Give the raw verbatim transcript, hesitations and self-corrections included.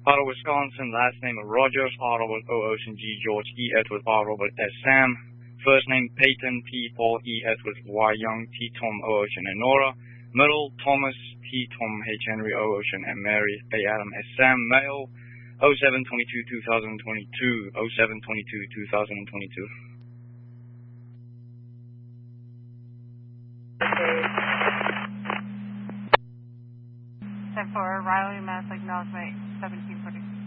Ottawa, Wisconsin, last name Rogers, R Robert O Ocean G George E Edward R Robert S Sam, first name Peyton P Paul E Edward Y Young T Tom O Ocean and Nora, middle Thomas T Tom H Henry O Ocean and Mary A Adam S Sam, male oh seven twenty-two two thousand twenty-two, oh seven twenty-two two thousand twenty-two. ten four, Riley, Mass, acknowledgement seventeen forty.